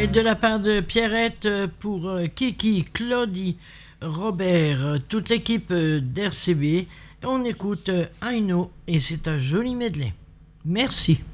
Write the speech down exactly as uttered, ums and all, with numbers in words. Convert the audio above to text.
Et de la part de Pierrette pour Kiki, Claudie, Robert, toute l'équipe d'R C B, on écoute Aino et c'est un joli medley. Merci.